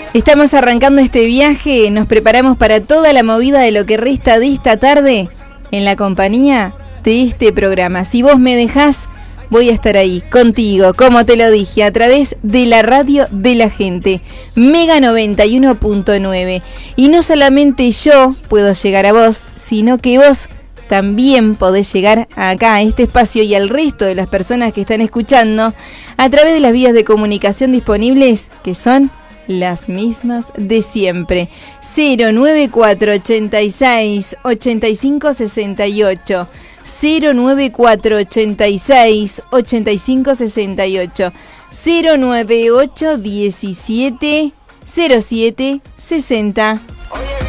Estamos arrancando este viaje, nos preparamos para toda la movida de lo que resta de esta tarde en la compañía de este programa. Si vos me dejás, voy a estar ahí contigo, como te lo dije, a través de la radio de la gente, Mega 91.9. Y no solamente yo puedo llegar a vos, sino que vos también podés llegar acá a este espacio y al resto de las personas que están escuchando a través de las vías de comunicación disponibles, que son las mismas de siempre. 09486 8568, 09486 8568, 098 17 07 60.